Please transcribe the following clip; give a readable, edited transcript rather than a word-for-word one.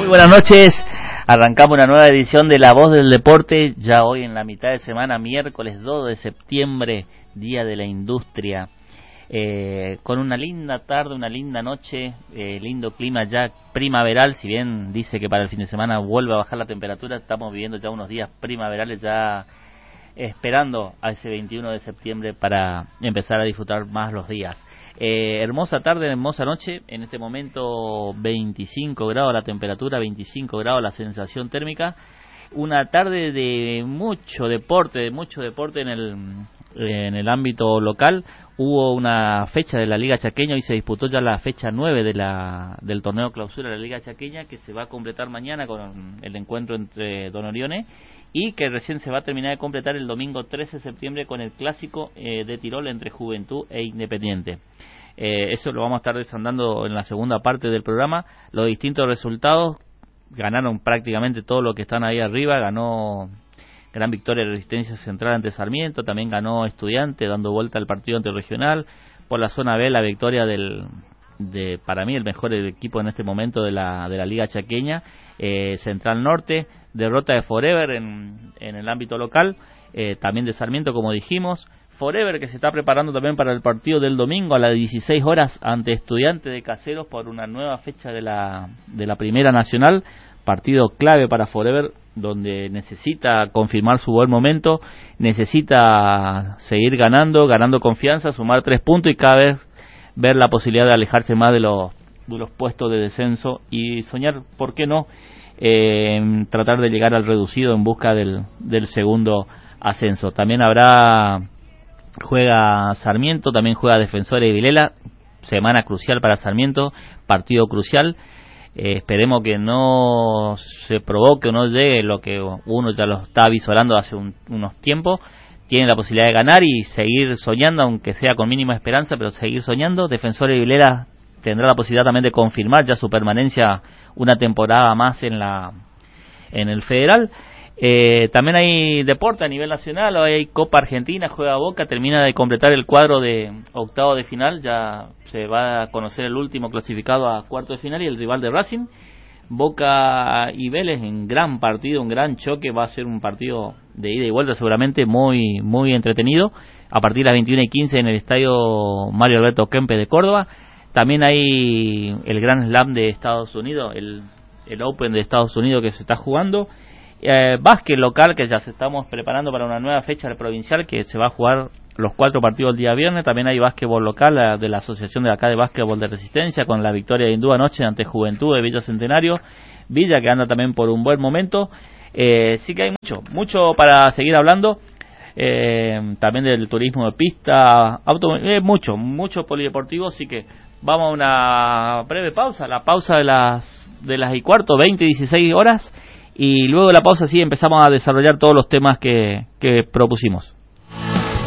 Muy buenas noches, arrancamos una nueva edición de La Voz del Deporte, ya hoy en la mitad de semana, miércoles 2 de septiembre, Día de la Industria, con una linda tarde, una linda noche, lindo clima ya primaveral, si bien dice que para el fin de semana vuelve a bajar la temperatura, estamos viviendo ya unos días primaverales ya esperando a ese 21 de septiembre para empezar a disfrutar más los días. Hermosa tarde, hermosa noche, en este momento 25 grados la temperatura, 25 grados la sensación térmica, una tarde de mucho deporte en el ámbito local. Hubo una fecha de la Liga Chaqueña, hoy se disputó ya la fecha 9 del torneo clausura de la Liga Chaqueña, que se va a completar mañana con el encuentro entre Don Orione, y que recién se va a terminar de completar el domingo 13 de septiembre con el clásico de Tirol entre Juventud e Independiente. Eso lo vamos a estar desandando en la segunda parte del programa. Los distintos resultados: ganaron prácticamente todos los que están ahí arriba. Ganó gran victoria de Resistencia Central ante Sarmiento, también ganó Estudiante dando vuelta al partido ante Regional. Por la zona B, la victoria de para mí el mejor equipo en este momento de la Liga Chaqueña, Central Norte. Derrota de Forever en el ámbito local, también de Sarmiento, como dijimos. Forever, que se está preparando también para el partido del domingo a las 16 horas ante Estudiantes de Caseros por una nueva fecha de la Primera Nacional. Partido clave para Forever, donde necesita confirmar su buen momento, necesita seguir ganando confianza, sumar 3 puntos y cada vez ver la posibilidad de alejarse más de los puestos de descenso y soñar, ¿por qué no?, tratar de llegar al reducido en busca del segundo ascenso. También juega Sarmiento, también juega Defensores de Vilela, semana crucial para Sarmiento, partido crucial. Esperemos que no se provoque o no llegue lo que uno ya lo está visorando hace unos tiempos. Tiene la posibilidad de ganar y seguir soñando, aunque sea con mínima esperanza, pero seguir soñando. Defensores de Vilela tendrá la posibilidad también de confirmar ya su permanencia una temporada más en el Federal. También hay deporte a nivel nacional, hoy hay Copa Argentina, juega Boca, termina de completar el cuadro de octavo de final, ya se va a conocer el último clasificado a cuarto de final y el rival de Racing. Boca y Vélez en gran partido, un gran choque, va a ser un partido de ida y vuelta seguramente muy, muy entretenido, a partir de las 21:15 en el estadio Mario Alberto Kempes de Córdoba. También hay el Grand Slam de Estados Unidos, el Open de Estados Unidos que se está jugando. Básquet local, que ya se estamos preparando para una nueva fecha del provincial, que se va a jugar los 4 partidos el día viernes. También hay básquetbol local de la Asociación de acá de Básquetbol de Resistencia, con la victoria de Hindú anoche ante Juventud de Villa Centenario. Villa, que anda también por un buen momento. Sí que hay mucho para seguir hablando. También del turismo de pista, mucho polideportivo, así que vamos a una breve pausa, la pausa de las 20:15, 16 horas, y luego de la pausa sí empezamos a desarrollar todos los temas que propusimos.